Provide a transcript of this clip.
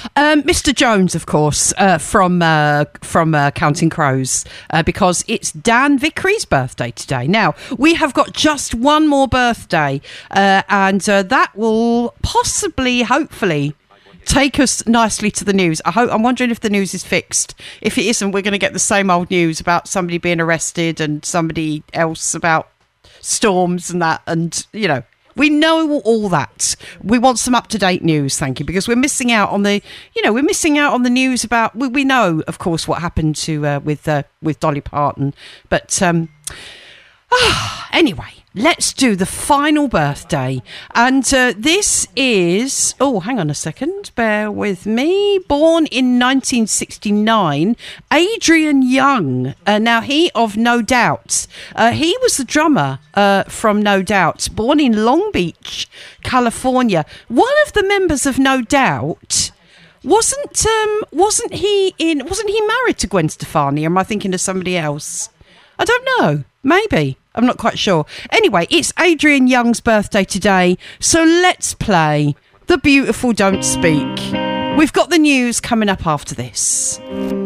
Mr. Jones, of course, from Counting Crows, because it's Dan Vickery's birthday today. Now, we have got just one more birthday, and that will possibly, hopefully, take us nicely to the news. I'm wondering if the news is fixed. If it isn't, we're going to get the same old news about somebody being arrested and somebody else about storms and that, and, you know. We know all that. We want some up-to-date news, thank you, because we're missing out on the, news about. We know, of course, what happened to with Dolly Parton, but anyway, let's do the final birthday, and this is. Oh, hang on a second, bear with me. Born in 1969, Adrian Young. Now he of No Doubt. He was the drummer from No Doubt. Born in Long Beach, California. One of the members of No Doubt. Wasn't he married to Gwen Stefani? Or am I thinking of somebody else? I don't know. Maybe. I'm not quite sure. Anyway, it's Adrian Young's birthday today, so let's play The Beautiful Don't Speak. We've got the news coming up after this.